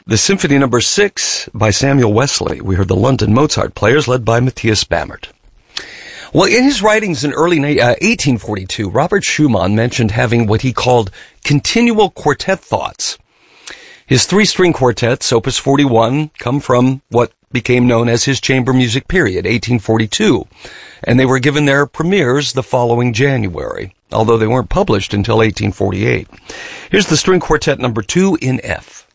The Symphony No. 6 by Samuel Wesley. We heard the London Mozart Players led by Matthias Bammert. Well, in his writings in early 1842, Robert Schumann mentioned having what he called continual quartet thoughts. His three-string quartets, Opus 41, come from what became known as his chamber music period, 1842, and they were given their premieres the following January, although they weren't published until 1848. Here's the string quartet number 2 in F.